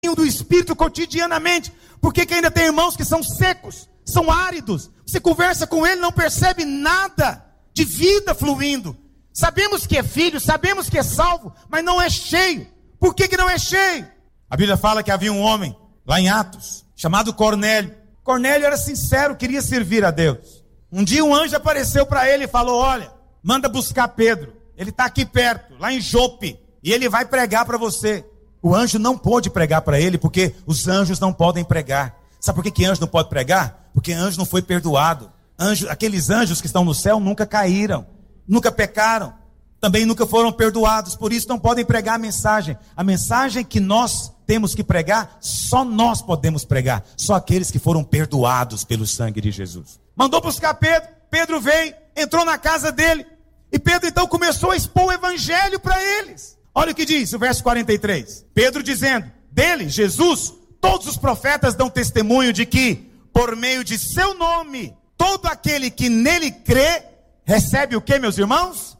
do Espírito cotidianamente. Por que ainda tem irmãos que são secos, são áridos? Você conversa com ele, não percebe nada de vida fluindo. Sabemos que é filho, sabemos que é salvo, mas não é cheio. Por que não é cheio? A Bíblia fala que havia um homem, lá em Atos, chamado Cornélio. Cornélio era sincero, queria servir a Deus. Um dia um anjo apareceu para ele e falou: olha, manda buscar Pedro. Ele está aqui perto, lá em Jope, e ele vai pregar para você. O anjo não pôde pregar para ele, porque os anjos não podem pregar. Sabe por que anjo não pode pregar? Porque anjo não foi perdoado. Aqueles anjos que estão no céu nunca caíram, nunca pecaram, também nunca foram perdoados, por isso não podem pregar a mensagem. A mensagem que nós temos que pregar, só nós podemos pregar, só aqueles que foram perdoados pelo sangue de Jesus. Mandou buscar Pedro, Pedro veio, entrou na casa dele, e Pedro então começou a expor o evangelho para eles. Olha o que diz o verso 43, Pedro dizendo: dele, Jesus, todos os profetas dão testemunho de que, por meio de seu nome, todo aquele que nele crê, recebe o que, meus irmãos?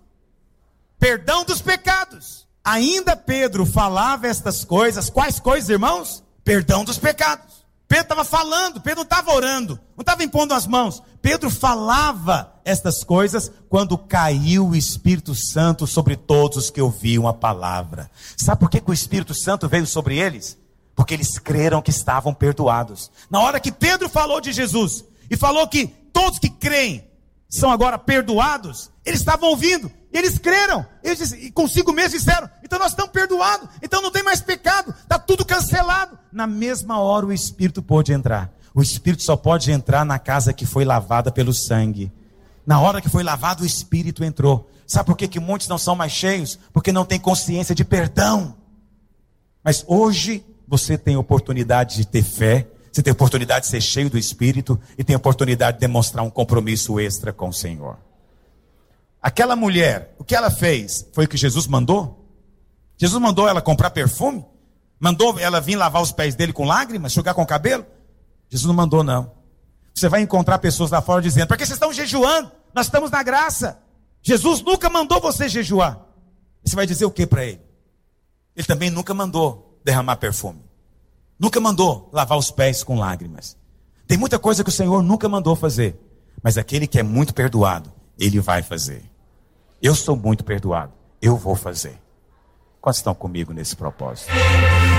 Perdão dos pecados. Ainda Pedro falava estas coisas. Quais coisas, irmãos? Perdão dos pecados. Pedro estava falando, Pedro não estava orando, não estava impondo as mãos. Pedro falava estas coisas quando caiu o Espírito Santo sobre todos os que ouviam a palavra. Sabe por que o Espírito Santo veio sobre eles? Porque eles creram que estavam perdoados. Na hora que Pedro falou de Jesus e falou que todos que creem são agora perdoados, eles estavam ouvindo, eles creram, eles consigo mesmo disseram: então nós estamos perdoados, então não tem mais pecado, está tudo cancelado. Na mesma hora o Espírito pôde entrar. O Espírito só pode entrar na casa que foi lavada pelo sangue. Na hora que foi lavado, o Espírito entrou. Sabe por que muitos não são mais cheios? Porque não tem consciência de perdão. Mas hoje você tem oportunidade de ter fé, você tem oportunidade de ser cheio do Espírito e tem oportunidade de demonstrar um compromisso extra com o Senhor. Aquela mulher, o que ela fez foi o que Jesus mandou? Jesus mandou ela comprar perfume? Mandou ela vir lavar os pés dele com lágrimas, enxugar com o cabelo? Jesus não mandou, não. Você vai encontrar pessoas lá fora dizendo: por que vocês estão jejuando? Nós estamos na graça. Jesus nunca mandou você jejuar. Você vai dizer o que para ele? Ele também nunca mandou derramar perfume. Nunca mandou lavar os pés com lágrimas. Tem muita coisa que o Senhor nunca mandou fazer. Mas aquele que é muito perdoado, ele vai fazer. Eu sou muito perdoado, eu vou fazer. Quantos estão comigo nesse propósito?